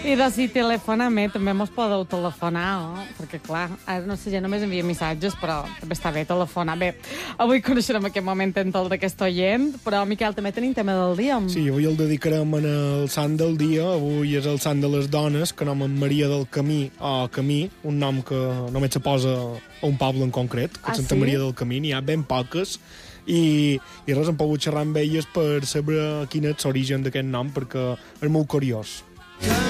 I de si telefonem, també mos podeu telefonar, perquè clar, ara no sé, ja només envia missatges, però també està bé telefonar. Bé, avui coneixerem aquest moment entel d'aquest oient, però Miquel, també tenim tema del dia. Sí, avui el dedicarem al sant del dia. Avui és el sant de les dones, que nom en Maria del Camí, o Camí, un nom que només se posa a un poble en concret, que és Santa Maria del Camí, n'hi ha ben poques, i res, hem pogut xerrar amb elles per saber quin és l'origen d'aquest nom, perquè és molt curiós.